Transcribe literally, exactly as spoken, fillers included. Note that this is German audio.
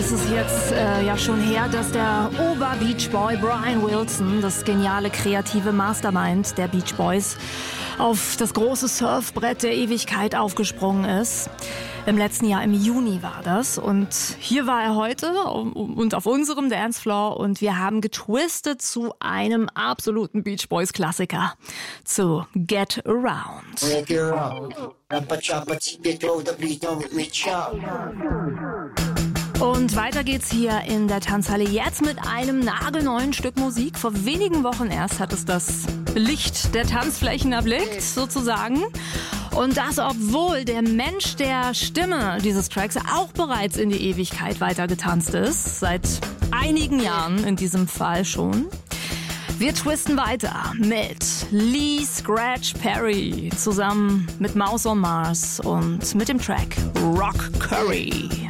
ist es jetzt äh, ja schon her, dass der Ober-Beach Boy Brian Wilson, das geniale kreative Mastermind der Beach Boys, auf das große Surfbrett der Ewigkeit aufgesprungen ist. Im letzten Jahr, im Juni war das. Und hier war er heute und auf unserem Dancefloor. Und wir haben getwistet zu einem absoluten Beach Boys Klassiker, zu Get Around. Und weiter geht's hier in der Tanzhalle jetzt mit einem nagelneuen Stück Musik. Vor wenigen Wochen erst hat es das Licht der Tanzflächen erblickt, sozusagen. Und das, obwohl der Mensch der Stimme dieses Tracks auch bereits in die Ewigkeit weitergetanzt ist. Seit einigen Jahren in diesem Fall schon. Wir twisten weiter mit Lee Scratch Perry zusammen mit Mouse on Mars und mit dem Track Rock Curry.